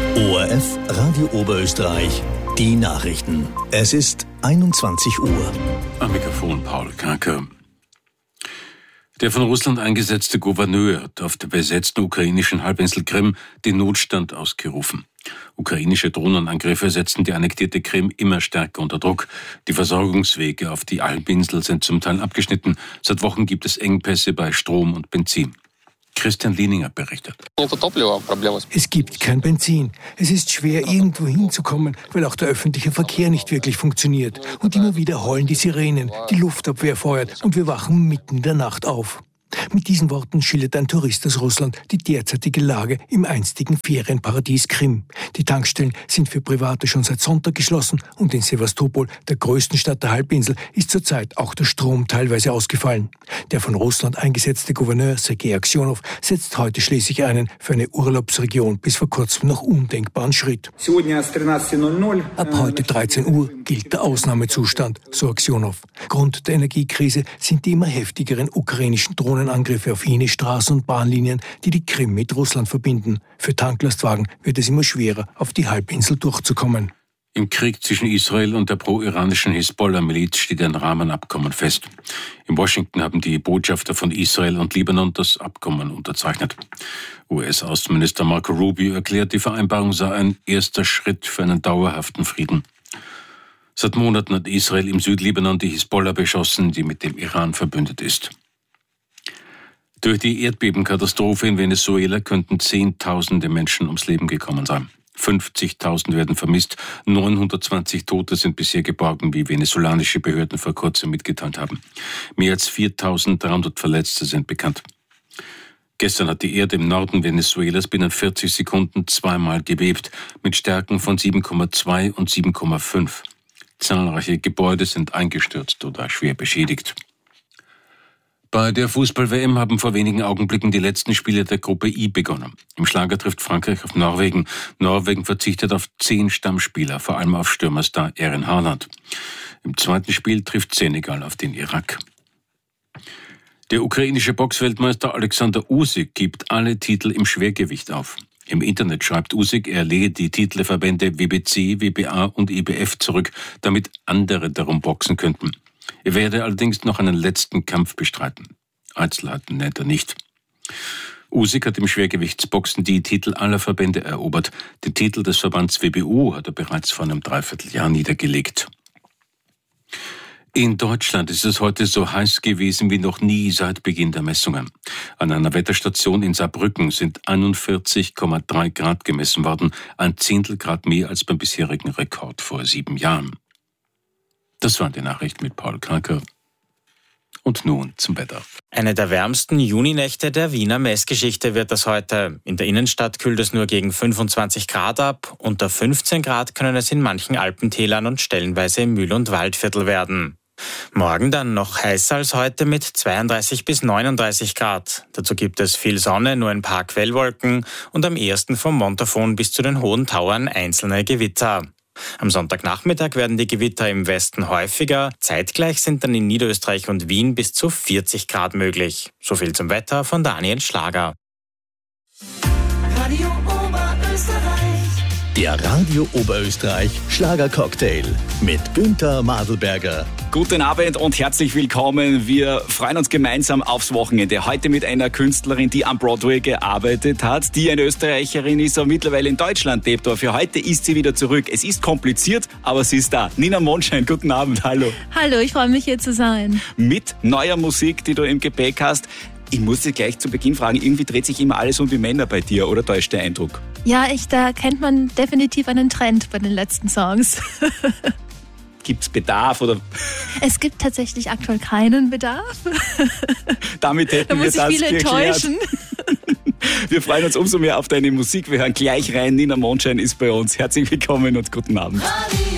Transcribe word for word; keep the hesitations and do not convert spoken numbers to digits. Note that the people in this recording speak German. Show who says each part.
Speaker 1: O R F Radio Oberösterreich, die Nachrichten. Es ist einundzwanzig Uhr.
Speaker 2: Am Mikrofon Paul Kaker. Der von Russland eingesetzte Gouverneur hat auf der besetzten ukrainischen Halbinsel Krim den Notstand ausgerufen. Ukrainische Drohnenangriffe setzen die annektierte Krim immer stärker unter Druck. Die Versorgungswege auf die Halbinsel sind zum Teil abgeschnitten. Seit Wochen gibt es Engpässe bei Strom und Benzin. Christian Lieninger berichtet.
Speaker 3: Es gibt kein Benzin. Es ist schwer, irgendwo hinzukommen, weil auch der öffentliche Verkehr nicht wirklich funktioniert. Und immer wieder heulen die Sirenen, die Luftabwehr feuert und wir wachen mitten in der Nacht auf. Mit diesen Worten schildert ein Tourist aus Russland die derzeitige Lage im einstigen Ferienparadies Krim. Die Tankstellen sind für Private schon seit Sonntag geschlossen und in Sewastopol, der größten Stadt der Halbinsel, ist zurzeit auch der Strom teilweise ausgefallen. Der von Russland eingesetzte Gouverneur Sergei Aksionow setzt heute schließlich einen für eine Urlaubsregion bis vor kurzem noch undenkbaren Schritt. Ab heute dreizehn Uhr gilt der Ausnahmezustand, so Aksionow. Grund der Energiekrise sind die immer heftigeren ukrainischen Drohnen. Angriffe auf jene Straßen- und Bahnlinien, die die Krim mit Russland verbinden. Für Tanklastwagen wird es immer schwerer, auf die Halbinsel durchzukommen.
Speaker 2: Im Krieg zwischen Israel und der pro-iranischen Hisbollah-Miliz steht ein Rahmenabkommen fest. In Washington haben die Botschafter von Israel und Libanon das Abkommen unterzeichnet. U S-Außenminister Marco Rubio erklärt, die Vereinbarung sei ein erster Schritt für einen dauerhaften Frieden. Seit Monaten hat Israel im Südlibanon die Hisbollah beschossen, die mit dem Iran verbündet ist. Durch die Erdbebenkatastrophe in Venezuela könnten Zehntausende Menschen ums Leben gekommen sein. fünfzigtausend werden vermisst, neunhundertzwanzig Tote sind bisher geborgen, wie venezolanische Behörden vor kurzem mitgeteilt haben. Mehr als viertausenddreihundert Verletzte sind bekannt. Gestern hat die Erde im Norden Venezuelas binnen vierzig Sekunden zweimal gebebt, mit Stärken von sieben Komma zwei und sieben Komma fünf. Zahlreiche Gebäude sind eingestürzt oder schwer beschädigt. Bei der Fußball-W M haben vor wenigen Augenblicken die letzten Spiele der Gruppe I begonnen. Im Schlager trifft Frankreich auf Norwegen. Norwegen verzichtet auf zehn Stammspieler, vor allem auf Stürmerstar Erling Haaland. Im zweiten Spiel trifft Senegal auf den Irak. Der ukrainische Boxweltmeister Alexander Usyk gibt alle Titel im Schwergewicht auf. Im Internet schreibt Usyk, er lege die Titelverbände W B C, W B A und I B F zurück, damit andere darum boxen könnten. Er werde allerdings noch einen letzten Kampf bestreiten. Einzelheiten nennt er nicht. Usyk hat im Schwergewichtsboxen die Titel aller Verbände erobert. Den Titel des Verbands W B O hat er bereits vor einem Dreivierteljahr niedergelegt. In Deutschland ist es heute so heiß gewesen wie noch nie seit Beginn der Messungen. An einer Wetterstation in Saarbrücken sind einundvierzig Komma drei Grad gemessen worden, ein Zehntel Grad mehr als beim bisherigen Rekord vor sieben Jahren. Das waren die Nachrichten mit Paul Kaker. Und nun zum Wetter.
Speaker 4: Eine der wärmsten Juninächte der Wiener Messgeschichte wird das heute. In der Innenstadt kühlt es nur gegen fünfundzwanzig Grad ab. Unter fünfzehn Grad können es in manchen Alpentälern und stellenweise im Mühl- und Waldviertel werden. Morgen dann noch heißer als heute mit zweiunddreißig bis neununddreißig Grad. Dazu gibt es viel Sonne, nur ein paar Quellwolken und am ehesten vom Montafon bis zu den Hohen Tauern einzelne Gewitter. Am Sonntagnachmittag werden die Gewitter im Westen häufiger. Zeitgleich sind dann in Niederösterreich und Wien bis zu vierzig Grad möglich. So viel zum Wetter von Daniel Schlager.
Speaker 1: Radio Oberösterreich. Der Radio Oberösterreich Schlagercocktail mit Günther Madelberger.
Speaker 5: Guten Abend und herzlich willkommen. Wir freuen uns gemeinsam aufs Wochenende. Heute mit einer Künstlerin, die am Broadway gearbeitet hat, die eine Österreicherin ist, aber mittlerweile in Deutschland lebt. Aber für heute ist sie wieder zurück. Es ist kompliziert, aber sie ist da. Nina Mondschein, guten Abend, hallo.
Speaker 6: Hallo, ich freue mich hier zu sein.
Speaker 5: Mit neuer Musik, die du im Gepäck hast. Ich muss dich gleich zu Beginn fragen, irgendwie dreht sich immer alles um die Männer bei dir, oder täuscht der Eindruck?
Speaker 6: Ja, ich, da kennt man definitiv einen Trend bei den letzten Songs.
Speaker 5: Gibt es Bedarf? Oder?
Speaker 6: Es gibt tatsächlich aktuell keinen Bedarf.
Speaker 5: Damit hätten
Speaker 6: da
Speaker 5: wir
Speaker 6: muss
Speaker 5: das
Speaker 6: ich viele
Speaker 5: geklärt.
Speaker 6: enttäuschen.
Speaker 5: Wir freuen uns umso mehr auf deine Musik. Wir hören gleich rein. Nina Mondschein ist bei uns. Herzlich willkommen und guten Abend.